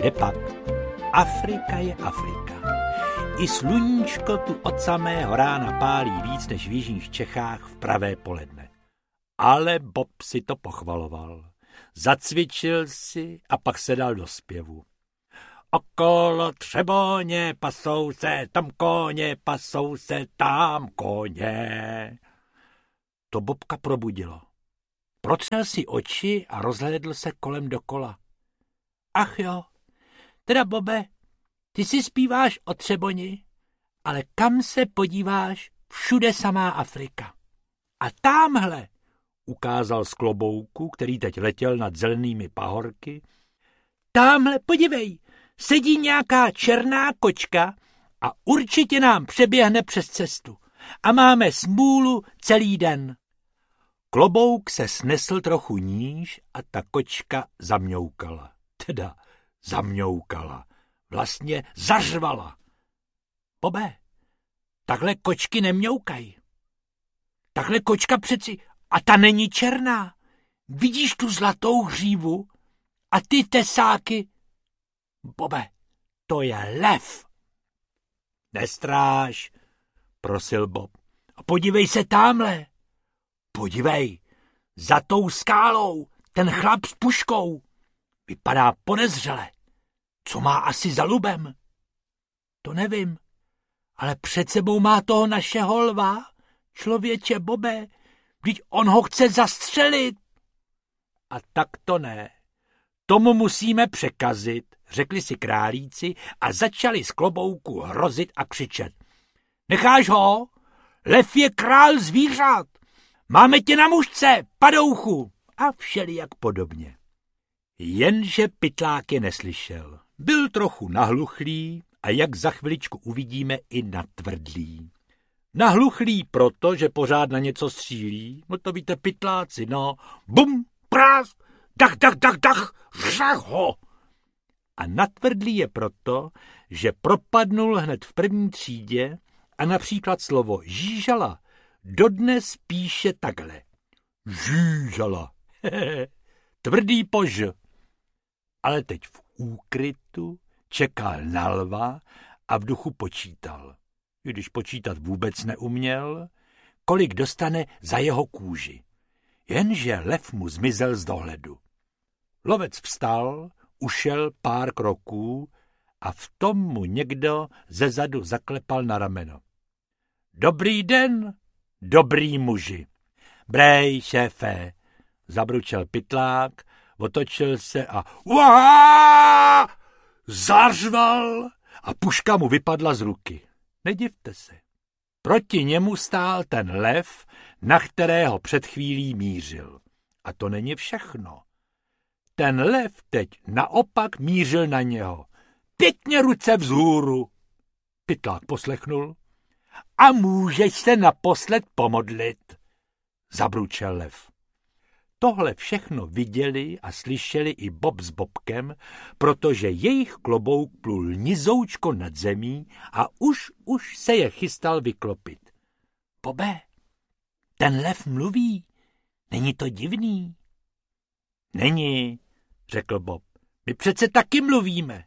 Kde pak? Afrika je Afrika. I sluníčko tu od samého rána pálí víc než v jižních Čechách v pravé poledne. Ale Bob si to pochvaloval. Zacvičil si a pak se dal do zpěvu. Okolo Třeboně pasou se, tam koně, pasou se, tam koně. To Bobka probudilo. Protřel si oči a rozhlédl se kolem dokola. Ach jo, teda Bobe, ty si zpíváš o Třeboni, ale kam se podíváš, všude samá Afrika. A támhle, ukázal z klobouku, který teď letěl nad zelenými pahorky, támhle, podívej, sedí nějaká černá kočka a určitě nám přeběhne přes cestu. A máme smůlu celý den. Klobouk se snesl trochu níž a ta kočka zamňoukala. Teda zamňoukala. Vlastně zařvala. Bobe, takhle kočky nemňoukají. Takhle kočka přeci, a ta není černá. Vidíš tu zlatou hřívu a ty tesáky? Bobe, to je lev. Nestráž, prosil Bob. A podívej se támhle. Podívej, za tou skálou, ten chlap s puškou. Vypadá podezřele. Co má asi za lubem? To nevím, ale před sebou má toho našeho lva, člověče Bobe, vždyť on ho chce zastřelit. A tak to ne. Tomu musíme překazit, řekli si králíci a začali z klobouku hrozit a křičet. Necháš ho? Lev je král zvířat. Máme tě na mužce, padouchu. A všelijak podobně. Jenže Pytlák je neslyšel. Byl trochu nahluchlý a jak za chviličku uvidíme i natvrdlý. Nahluchlý proto, že pořád na něco střílí, no to víte pytláci, no. Bum, prás, dach, dach, dach, dach, řach ho. A natvrdlý je proto, že propadnul hned v první třídě a například slovo žížala dodnes píše takhle. Žížala, tvrdý pož. Ale teď v úkrytu čekal na lva a v duchu počítal. I když počítat vůbec neuměl, kolik dostane za jeho kůži. Jenže lev mu zmizel z dohledu. Lovec vstal, ušel pár kroků a v tom mu někdo zezadu zaklepal na rameno. Dobrý den, dobrý muži. Brej, šéfe, zabručel Pytlák, otočil se a uá! Zařval a puška mu vypadla z ruky. Nedivte se. Proti němu stál ten lev, na kterého před chvílí mířil. A to není všechno. Ten lev teď naopak mířil na něho. Pěkně ruce vzhůru. Pytlák poslechnul. A můžeš se naposled pomodlit, zabručel lev. Tohle všechno viděli a slyšeli i Bob s Bobkem, protože jejich klobouk plul nizoučko nad zemí a už se je chystal vyklopit. Bobe, ten lev mluví, není to divný? Není, řekl Bob, my přece taky mluvíme.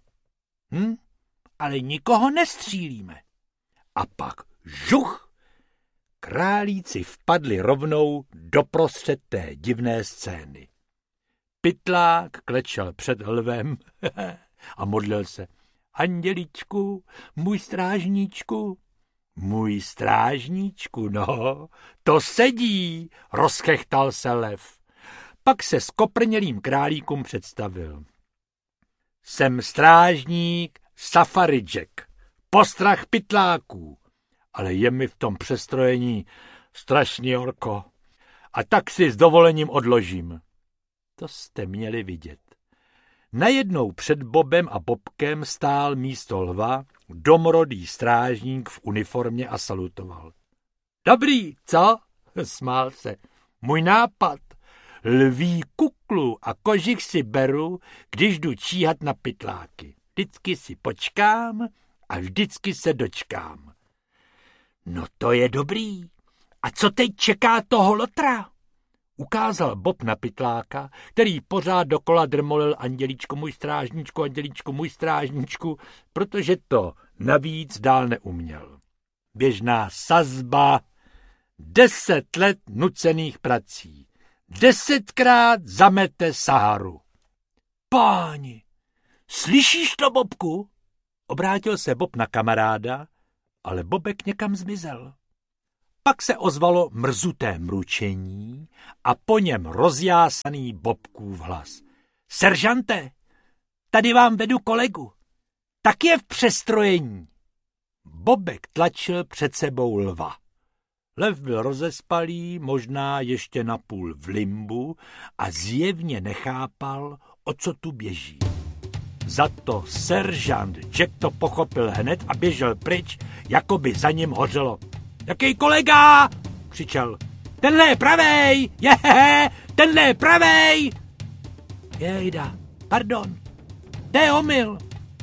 Ale nikoho nestřílíme. A pak žuch! Králíci vpadli rovnou doprostřed té divné scény. Pytlák klečel před lvem a modlil se. Anděličku, můj strážníčku. Můj strážníčku, no, to sedí, rozchechtal se lev. Pak se skoprnělým králíkům představil. Jsem strážník Safari Jack, postrach pytláků, ale je mi v tom přestrojení strašně horko. A tak si s dovolením odložím. To jste měli vidět. Najednou před Bobem a Bobkem stál místo lva domorodý strážník v uniformě a salutoval. Dobrý, co? Smál se. Můj nápad. Lví kuklu a kožich si beru, když jdu číhat na pytláky. Vždycky si počkám a vždycky se dočkám. No to je dobrý. A co teď čeká toho lotra? Ukázal Bob na pytláka, který pořád dokola drmolil andělíčku můj strážníčku, protože to navíc dál neuměl. Běžná sazba, 10 let nucených prací, 10krát zamete Saharu. Páni, slyšíš to, Bobku? Obrátil se Bob na kamaráda, ale Bobek někam zmizel. Pak se ozvalo mrzuté mručení a po něm rozjásaný Bobkův hlas. Seržante, tady vám vedu kolegu. Tak je v přestrojení. Bobek tlačil před sebou lva. Lev byl rozespalý, možná ještě napůl v limbu a zjevně nechápal, o co tu běží. Za to seržant Jack to pochopil hned a běžel pryč, jako by za ním hořelo. Jaký kolega? Křičel. Tenhle je pravej! Jehehe! Tenhle je pravej! Jejda, pardon. To je omyl.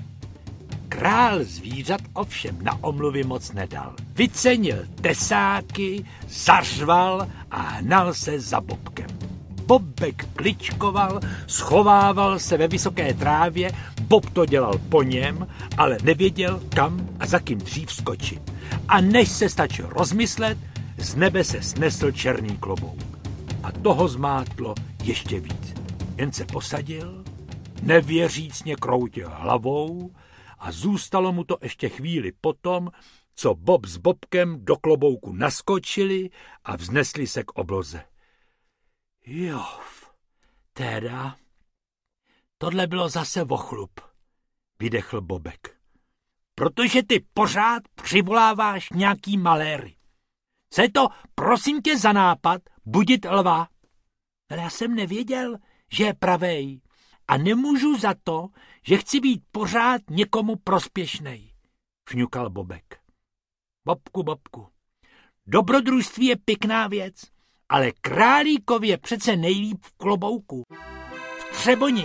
Král zvířat ovšem na omluvy moc nedal. Vycenil tesáky, zařval a hnal se za Bobkem. Bobek kličkoval, schovával se ve vysoké trávě, Bob to dělal po něm, ale nevěděl, kam a za kým dřív skočit. A než se stačil rozmyslet, z nebe se snesl černý klobouk. A toho zmátlo ještě víc. Jen se posadil, nevěřícně kroutil hlavou a zůstalo mu to ještě chvíli potom, co Bob s Bobkem do klobouku naskočili a vznesli se k obloze. Jo, teda, tohle bylo zase vochlup, vydechl Bobek. Protože ty pořád přivoláváš nějaký maléry. Co je to, prosím tě, za nápad budit lva? Ale já jsem nevěděl, že je pravej a nemůžu za to, že chci být pořád někomu prospěšnej, fňukal Bobek. Bobku, dobrodružství je pěkná věc, ale králíkovi je přece nejlíp v klobouku, v třeboni.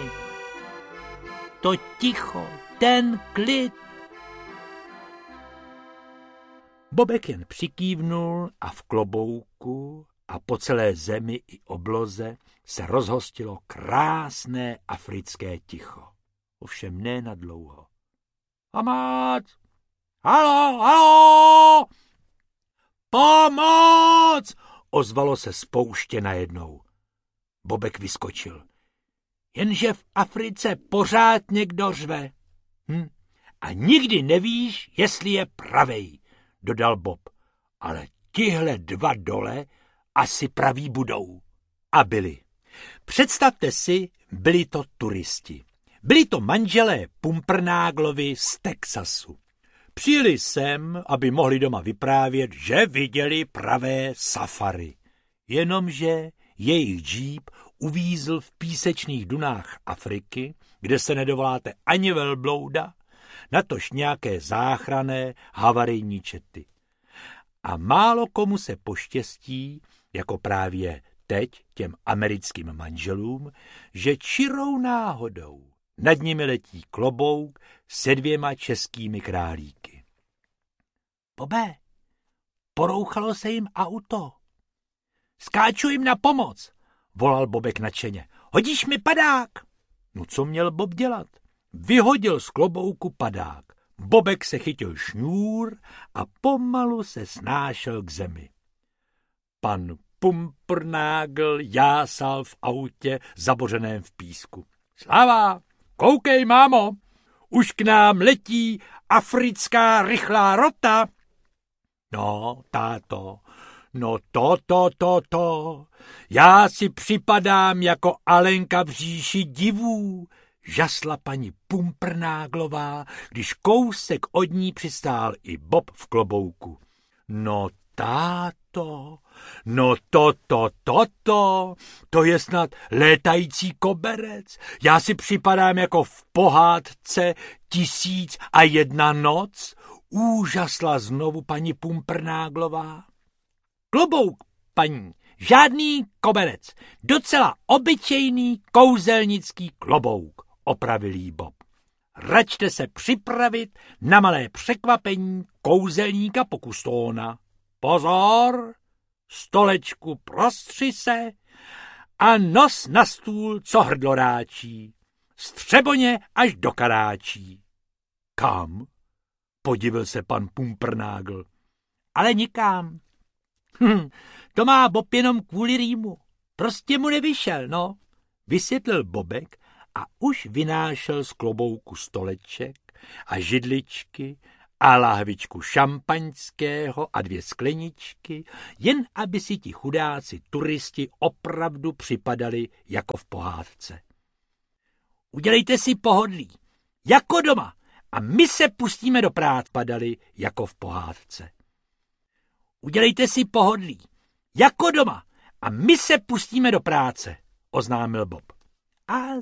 To ticho, ten klid. Bobek jen přikývnul a v klobouku a po celé zemi i obloze se rozhostilo krásné africké ticho. Ovšem ne na dlouho. Pomoc! Haló! Pomoc! Ozvalo se z pouště najednou. Bobek vyskočil. Jenže v Africe pořád někdo řve. A nikdy nevíš, jestli je pravej, dodal Bob. Ale tihle dva dole asi praví budou. A byli. Představte si, byli to turisti. Byli to manželé Pumpernáglovi z Texasu. Přijeli sem, aby mohli doma vyprávět, že viděli pravé safari. Jenomže jejich džíp uvízl v písečných dunách Afriky, kde se nedovoláte ani velblouda, natož nějaké záchranné havarijní čety. A málo komu se poštěstí, jako právě teď těm americkým manželům, že čirou náhodou nad nimi letí klobouk se 2 českými králíky. Bobe, porouchalo se jim auto. Skáču jim na pomoc, volal Bobek nadšeně. Hodíš mi padák? No co měl Bob dělat? Vyhodil z klobouku padák. Bobek se chytil šňůr a pomalu se snášel k zemi. Pan Pumpernágl jásal v autě zabořeném v písku. Sláva, koukej, mámo, už k nám letí africká rychlá rota. No, táto, no to. Já si připadám jako Alenka v říši divů, žasla paní Pumpernáglová, když kousek od ní přistál i Bob v klobouku. No táto, no to je snad létající koberec. Já si připadám jako v pohádce 1001 noc, úžasla znovu paní Pumpernáglová. Klobouk, paní, žádný koberec, docela obyčejný kouzelnický klobouk, opravil jí Bob. Račte se připravit na malé překvapení kouzelníka Pokustóna. Pozor, stolečku prostři se, a nos na stůl, co hrdlo ráčí, střeboně až do karáčí. Kam? Podivil se pan Pumpernágl. Ale nikam. To má Bob jenom kvůli rýmu. Prostě mu nevyšel, no, vysvětlil Bobek a už vynášel z klobouku stoleček a židličky a lahvičku šampaňského a 2 skleničky, jen aby si ti chudáci turisti opravdu připadali jako v pohádce. Udělejte si pohodlí, jako doma, a my se pustíme do práce, padali jako v pohádce. Udělejte si pohodlí, jako doma, a my se pustíme do práce, oznámil Bob. A